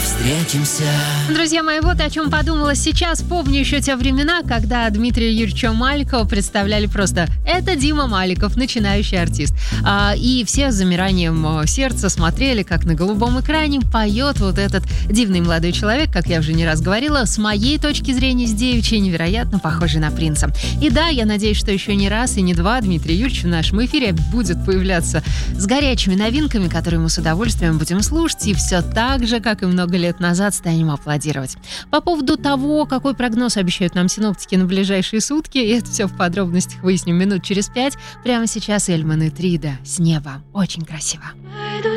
встретимся. Друзья мои, вот о чем подумала сейчас. Помню еще те времена, когда Дмитрия Юрьевича Маликова представляли просто «это Дима Маликов, начинающий артист». И все с замиранием сердца смотрели, как на голубом экране поет вот этот дивный молодой человек, как я уже не раз говорила, с моей точки зрения, с девичьей, невероятно похожий на принца. И да, я надеюсь, что еще не раз и не два Дмитрий Юрьевич в нашем эфире будет появляться с горячими новинками, которые мы с удовольствием будем слушать, и все так же, как и много лет назад, станем аплодировать. По поводу того, какой прогноз обещают нам синоптики на ближайшие сутки, и это все в подробностях выясним минут через 5. Прямо сейчас Эльман и Трида «С неба». Очень красиво.